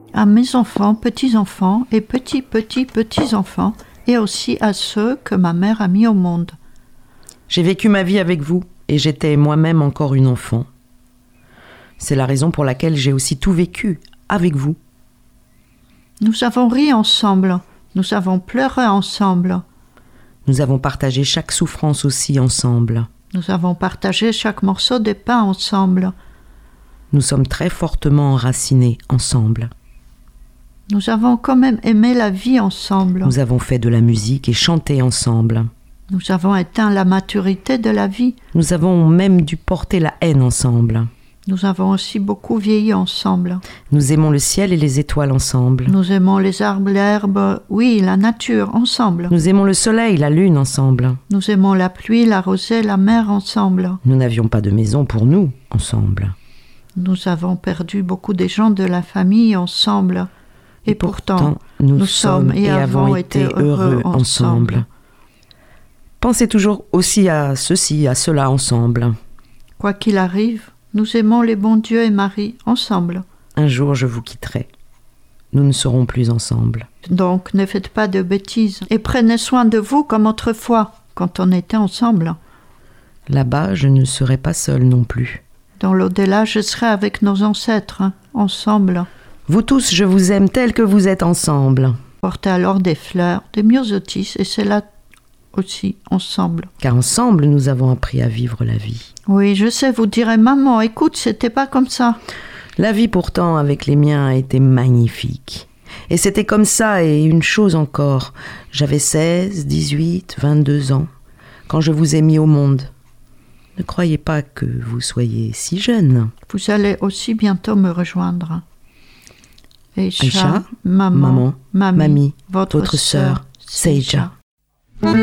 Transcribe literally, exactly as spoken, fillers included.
à mes enfants, petits-enfants et petits-petits-petits-enfants, et aussi à ceux que ma mère a mis au monde. J'ai vécu ma vie avec vous, et j'étais moi-même encore une enfant. C'est la raison pour laquelle j'ai aussi tout vécu avec vous. Nous avons ri ensemble, nous avons pleuré ensemble. Nous avons partagé chaque souffrance aussi ensemble. Nous avons partagé chaque morceau de pain ensemble. Nous sommes très fortement enracinés ensemble. Nous avons quand même aimé la vie ensemble. Nous avons fait de la musique et chanté ensemble. Nous avons atteint la maturité de la vie. Nous avons même dû porter la haine ensemble. Nous avons aussi beaucoup vieilli ensemble. Nous aimons le ciel et les étoiles ensemble. Nous aimons les arbres, l'herbe, oui, la nature ensemble. Nous aimons le soleil, la lune ensemble. Nous aimons la pluie, la rosée, la mer ensemble. Nous n'avions pas de maison pour nous ensemble. Nous avons perdu beaucoup de gens de la famille ensemble. Et, et pourtant, pourtant, nous, nous sommes et avons été heureux ensemble. ensemble. Pensez toujours aussi à ceci, à cela ensemble. Quoi qu'il arrive, nous aimons les bons Dieu et Marie ensemble. Un jour, je vous quitterai. Nous ne serons plus ensemble. Donc, ne faites pas de bêtises et prenez soin de vous comme autrefois, quand on était ensemble. Là-bas, je ne serai pas seule non plus. Dans l'au-delà, je serai avec nos ancêtres, hein, ensemble. Vous tous, je vous aime tels que vous êtes ensemble. Portez alors des fleurs, des myosotis, et c'est là aussi ensemble. Car ensemble, nous avons appris à vivre la vie. Oui, je sais, vous direz, maman, écoute, c'était pas comme ça. La vie pourtant, avec les miens, a été magnifique. Et c'était comme ça, et une chose encore. J'avais seize, dix-huit, vingt-deux ans, quand je vous ai mis au monde. Ne croyez pas que vous soyez si jeune. Vous allez aussi bientôt me rejoindre. Aïcha, Aïcha, maman, maman, mamie, mamie, votre, votre sœur, Seija.